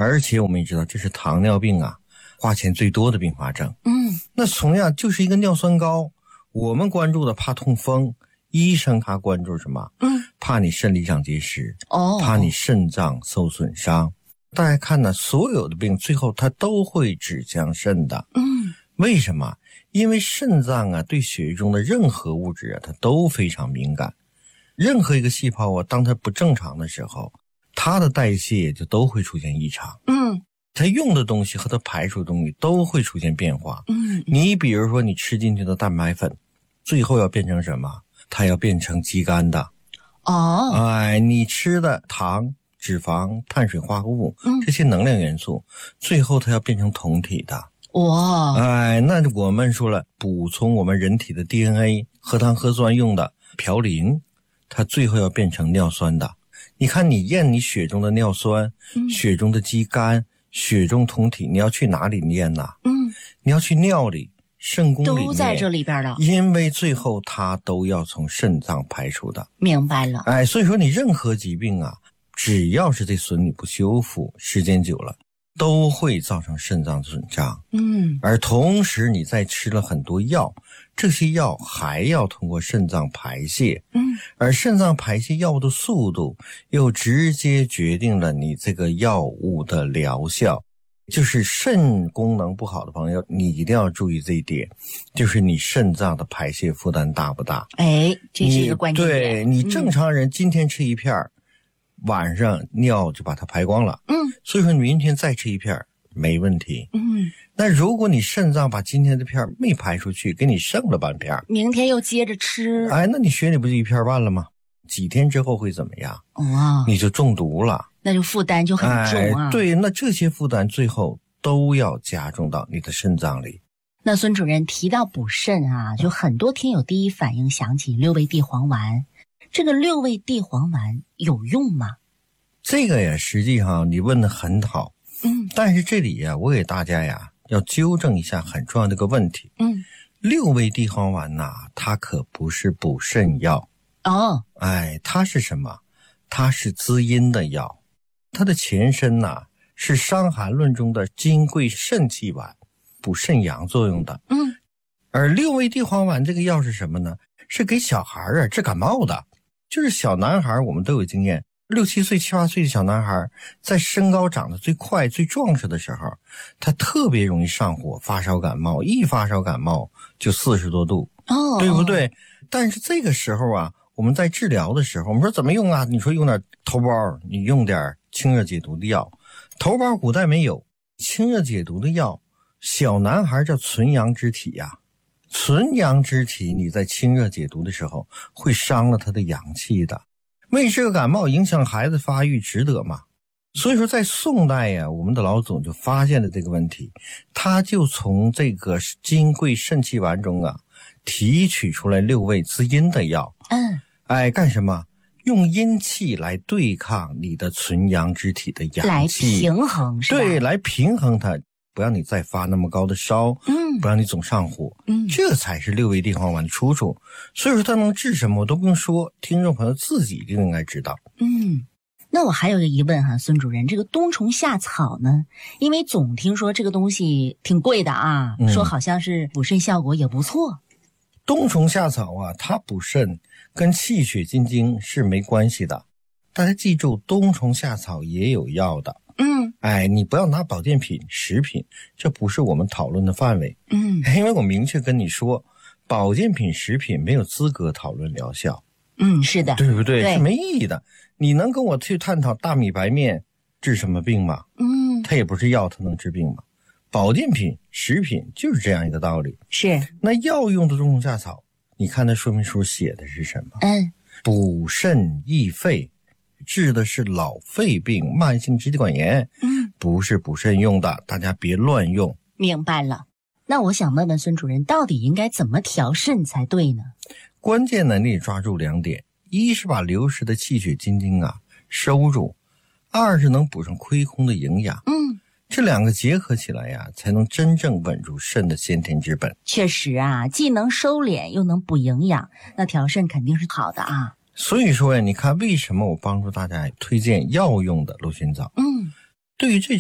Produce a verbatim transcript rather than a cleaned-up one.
而且我们也知道这是糖尿病啊花钱最多的并发症。 嗯， 那同样就是一个尿酸高，我们关注的怕痛风，医生他关注什么？ 嗯， 怕你肾里长结石， 哦， 怕你肾脏受损伤。大家看呢，所有的病最后它都会指向肾的。 嗯， 为什么？因为肾脏啊对血液中的任何物质啊它都非常敏感，任何一个细胞啊当它不正常的时候，它的代谢就都会出现异常。 嗯， 它用的东西和它排出的东西都会出现变化。 嗯， 你比如说你吃进去的蛋白粉，最后要变成什么？它要变成肌酐的。 哦， 哎，你吃的糖、脂肪、碳水化合物， 嗯， 这些能量元素，最后它要变成酮体的。 哇， 哎，那我们说了，补充我们人体的 D N A 核糖核酸用的嘌呤，它最后要变成尿酸的。你看你验你血中的尿酸、 嗯， 血中的肌酐、血中酮体，你要去哪里验呐？ 嗯， 你要去尿里、肾功里面， 都在这里边了。 因为最后它都要从肾脏排出的。 明白了。 哎，所以说你任何疾病啊，只要是这损你不修复，时间久了都会造成肾脏损伤。 嗯， 而同时你再吃了很多药，这些药还要通过肾脏排泄。 嗯， 而肾脏排泄药物的速度又直接决定了你这个药物的疗效。就是肾功能不好的朋友，你一定要注意这一点，就是你肾脏的排泄负担大不大。 哎，这是一个关键点。 对，你正常人今天吃一片、嗯、晚上尿就把它排光了。 嗯， 所以说你明天再吃一片没问题。 嗯， 那如果你肾脏把今天的片没排出去，给你剩了半片， 明天又接着吃， 哎，那你血里不就一片半了吗？几天之后会怎么样？ 哇， 你就中毒了， 那就负担就很重啊。 哎，对，那这些负担最后都要加重到你的肾脏里。 那孙主任提到补肾啊，就很多听友第一反应想起六味地黄丸，这个六味地黄丸有用吗？ 这个呀，实际上你问得很好， 嗯， 但是这里呀，我给大家呀要纠正一下很重要的一个问题。 嗯， 六味地黄丸呐、啊，它可不是补肾药。 哦， 哎，它是什么？它是滋阴的药，它的前身呐、啊、是《伤寒论》中的金匮肾气丸，补肾阳作用的。 嗯， 而六味地黄丸这个药是什么呢？是给小孩啊治感冒的。就是小男孩，我们都有经验，六七岁、七八岁的小男孩，在身高长得最快、最壮实的时候，他特别容易上火、发烧、感冒，一发烧感冒就四十多度， 哦， 对不对？但是这个时候啊，我们在治疗的时候，我们说怎么用啊？你说用点头孢，你用点清热解毒的药。头孢古代没有，清热解毒的药，小男孩叫纯阳之体呀、啊。纯阳之体，你在清热解毒的时候会伤了他的阳气的。为这个感冒影响孩子发育，值得吗？所以说在宋代呀、啊，我们的老总就发现了这个问题，他就从这个金匮肾气丸中啊提取出来六味滋阴的药。 嗯， 哎，干什么？用阴气来对抗你的纯阳之体的阳气， 来平衡，是吧？ 对，来平衡它，不让你再发那么高的烧， 嗯， 不让你总上火， 嗯， 这才是六味地黄丸的出处。所以说它能治什么我都不用说，听众朋友自己就应该知道。 嗯，那我还有一个疑问哈，孙主任，这个冬虫夏草呢？因为总听说这个东西挺贵的啊，嗯、说好像是补肾效果也不错。 冬虫夏草啊，它补肾跟气血津精是没关系的。大家记住，冬虫夏草也有药的。 嗯， 哎，你不要拿保健品、食品，这不是我们讨论的范围。 嗯， 因为我明确跟你说，保健品、食品没有资格讨论疗效。 嗯，是的， 对不对？ 对， 是没意义的。你能跟我去探讨大米白面治什么病吗？ 嗯， 它也不是药，它能治病吗？保健品、食品就是这样一个道理。 是。 那药用的冬虫夏草，你看它说明书写的是什么？ 嗯， 补肾益肺，治的是老肺病、慢性支气管炎。 嗯， 不是补肾用的，大家别乱用。 明白了。那我想问问孙主任，到底应该怎么调肾才对呢？ 关键呢，你得抓住两点：一是把流失的气血津精啊收住，二是能补上亏空的营养。 嗯， 这两个结合起来呀、啊，才能真正稳住肾的先天之本。 确实啊，既能收敛又能补营养，那调肾肯定是好的啊。 所以说呀，你看为什么我帮助大家推荐药用的螺旋藻？ 嗯， 对于这